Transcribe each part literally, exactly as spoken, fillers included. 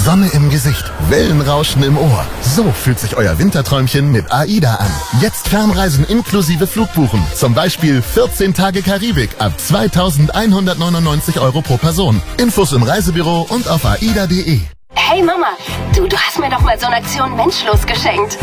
Sonne im Gesicht, Wellenrauschen im Ohr. So fühlt sich euer Winterträumchen mit AIDA an. Jetzt Fernreisen inklusive Flugbuchen. Zum Beispiel vierzehn Tage Karibik ab zweitausendeinhundertneunundneunzig Euro pro Person. Infos im Reisebüro und auf aida punkt de. Hey Mama, du, du hast mir doch mal so eine Aktion Menschlos geschenkt.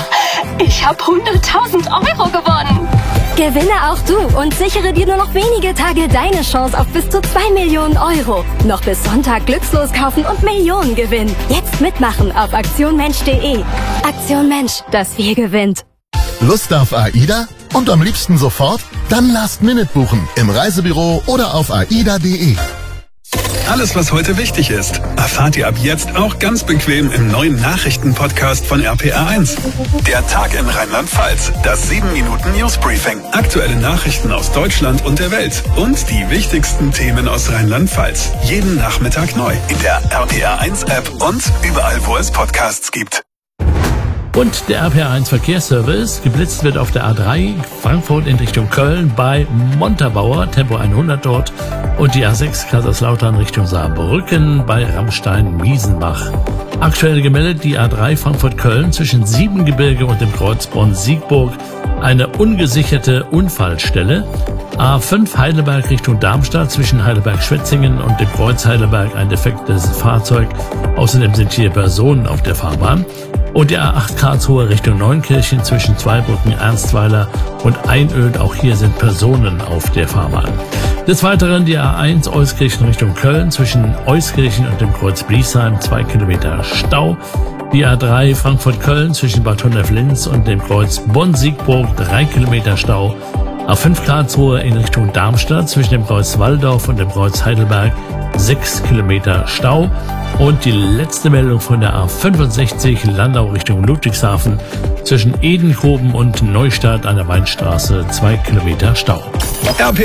Ich habe hunderttausend Euro gewonnen. Gewinne auch du und sichere dir nur noch wenige Tage deine Chance auf bis zu zwei Millionen Euro. Noch bis Sonntag glückslos kaufen und Millionen gewinnen. Jetzt mitmachen auf aktion mensch punkt de. Aktion Mensch, das Wir gewinnt. Lust auf AIDA? Und am liebsten sofort? Dann Last Minute buchen im Reisebüro oder auf aida punkt de. Alles, was heute wichtig ist, erfahrt ihr ab jetzt auch ganz bequem im neuen Nachrichtenpodcast von R P R eins. Der Tag in Rheinland-Pfalz, das sieben Minuten Newsbriefing, aktuelle Nachrichten aus Deutschland und der Welt und die wichtigsten Themen aus Rheinland-Pfalz. Jeden Nachmittag neu in der R P R eins App und überall, wo es Podcasts gibt. Und der R P R eins Verkehrsservice. Geblitzt wird auf der A drei Frankfurt in Richtung Köln bei Montabaur, Tempo hundert dort. Und die A sechs Kaiserslautern Richtung Saarbrücken bei Rammstein-Miesenbach. Aktuell gemeldet die A drei Frankfurt-Köln zwischen Siebengebirge und dem Kreuz Bonn-Siegburg. Eine ungesicherte Unfallstelle. A fünf Heidelberg Richtung Darmstadt zwischen Heidelberg-Schwetzingen und dem Kreuz Heidelberg ein defektes Fahrzeug. Außerdem sind hier Personen auf der Fahrbahn. Und die A acht Karlsruhe Richtung Neunkirchen zwischen Zweibrücken, Ernstweiler und Einöd. Auch hier sind Personen auf der Fahrbahn. Des Weiteren die A eins Euskirchen Richtung Köln zwischen Euskirchen und dem Kreuz Bliesheim, zwei Kilometer Stau. Die A drei Frankfurt-Köln zwischen Bad Honnef-Linz und dem Kreuz Bonn-Siegburg, drei Kilometer Stau. A fünf Karlsruhe in Richtung Darmstadt zwischen dem Kreuz Walldorf und dem Kreuz Heidelberg, sechs Kilometer Stau. Und die letzte Meldung von der A fünfundsechzig Landau Richtung Ludwigshafen zwischen Edenkoben und Neustadt an der Weinstraße, zwei Kilometer Stau.